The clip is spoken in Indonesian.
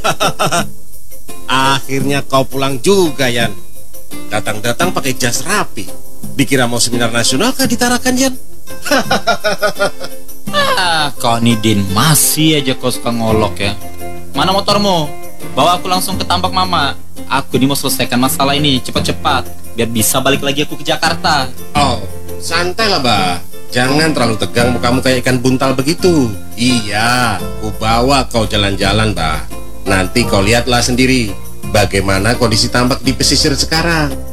Akhirnya kau pulang juga, Yan. Datang-datang pakai jas rapi. Dikira mau seminar nasional kah di Tarakan, Yan? Kau nih Din, masih aja kau suka ngolok ya. Mana motormu? Bawa aku langsung ke tambak mama. Aku nih mau selesaikan masalah ini cepat-cepat, biar bisa balik lagi aku ke Jakarta. Oh, santai lah, Bah. Jangan terlalu tegang mukamu kayak ikan buntal begitu. Iya, ku bawa kau jalan-jalan, Bah. Nanti kau lihatlah sendiri bagaimana kondisi tambak di pesisir sekarang.